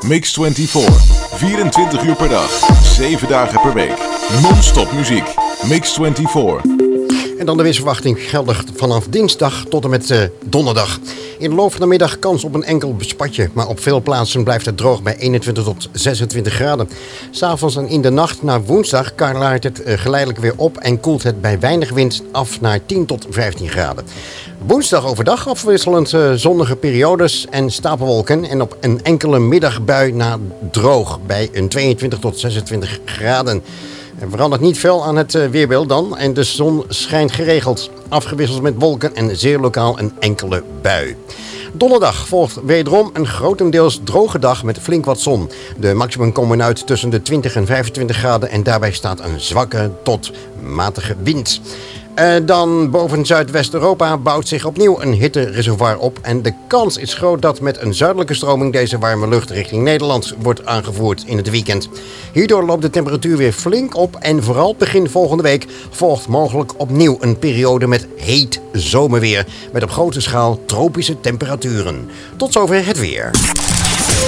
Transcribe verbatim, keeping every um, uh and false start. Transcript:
Mix vierentwintig. vierentwintig uur per dag. zeven dagen per week. Non-stop muziek. Mix vierentwintig. En dan de weersverwachting geldig vanaf dinsdag tot en met uh, donderdag. In de loop van de middag kans op een enkel spatje, maar op veel plaatsen blijft het droog bij eenentwintig tot zesentwintig graden. S'avonds en in de nacht naar woensdag klaart het uh, geleidelijk weer op en koelt het bij weinig wind af naar tien tot vijftien graden. Woensdag overdag afwisselend uh, zonnige periodes en stapelwolken en op een enkele middagbui naar droog bij een tweeëntwintig tot zesentwintig graden. Er verandert niet veel aan het uh, weerbeeld dan en de zon schijnt geregeld, afgewisseld met wolken en zeer lokaal een enkele bui. Donderdag volgt wederom een grotendeels droge dag met flink wat zon. De maximum komen uit tussen de twintig en vijfentwintig graden en daarbij staat een zwakke tot matige wind. Uh, dan boven Zuidwest-Europa bouwt zich opnieuw een hittereservoir op en de kans is groot dat met een zuidelijke stroming deze warme lucht richting Nederland wordt aangevoerd in het weekend. Hierdoor loopt de temperatuur weer flink op en vooral begin volgende week volgt mogelijk opnieuw een periode met heet zomerweer met op grote schaal tropische temperaturen. Tot zover het weer.